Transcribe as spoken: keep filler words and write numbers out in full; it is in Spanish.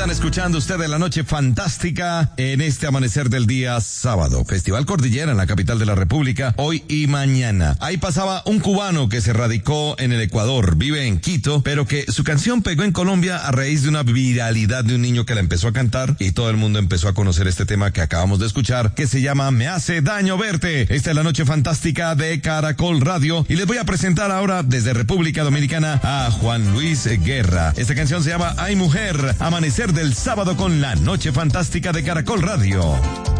Están escuchando ustedes La Noche Fantástica en este amanecer del día sábado. Festival Cordillera en la capital de la República, hoy y mañana. Ahí pasaba un cubano que se radicó en el Ecuador, vive en Quito, pero que su canción pegó en Colombia a raíz de una viralidad de un niño que la empezó a cantar y todo el mundo empezó a conocer este tema que acabamos de escuchar, que se llama Me hace daño verte. Esta es La Noche Fantástica de Caracol Radio y les voy a presentar ahora desde República Dominicana a Juan Luis Guerra. Esta canción se llama Ay Mujer, amanecer del sábado con La Noche Fantástica de Caracol Radio.